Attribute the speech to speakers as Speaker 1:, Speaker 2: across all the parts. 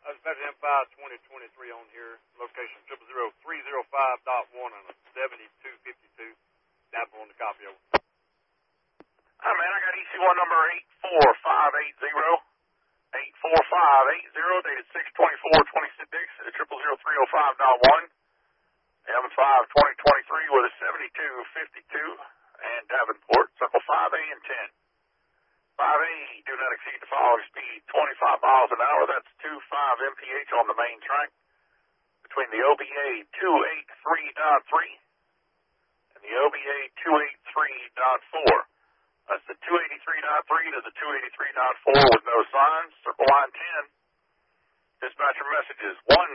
Speaker 1: Dispatch M5 2023 on here. Location 00305.1 on a 7252. Dapper on the copy, over.
Speaker 2: Hi, man. I got EC1 number 84580. 84580, dated 6/24/26, 00305.1. M5 2023 with a 7252 and Davenport, circle 5A and 10. 5A, do not exceed the following speed, 25 miles an hour. That's 25 mph on the main track between the OBA 283.3 and the OBA 283.4. That's the 283.3 to the 283.4 with no signs. Circle line 10. Dispatcher messages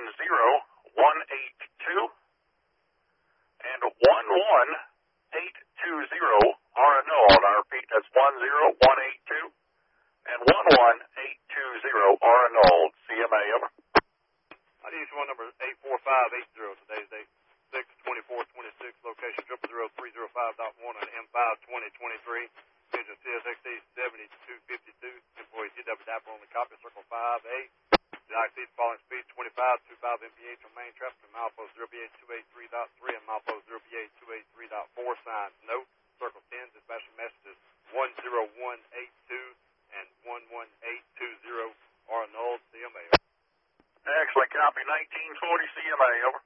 Speaker 2: 10182 and 11820 are a null. And I repeat, that's 10182 and 11820 are a null. CMA, over.
Speaker 1: I use one number 84580. Today's date 6/24/26. Location 00305.1 on M5 2023. Engine CSXD 7252. Employee DW Dapper on the copy. Circle 5A. The exceed following speed 25 mph on main traffic from milepost 0BA 283.3 and milepost 0BA 283.4. Signs note. Circle 10. Dispatcher messages 10182 and 11820 are null. CMA.
Speaker 2: Excellent copy. 1940 CMA, over.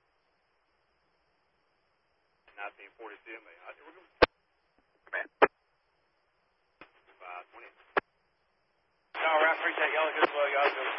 Speaker 1: 1940 CMA.
Speaker 2: Come in.
Speaker 1: 520.
Speaker 3: No, I appreciate y'all. Good as well. Y'all do.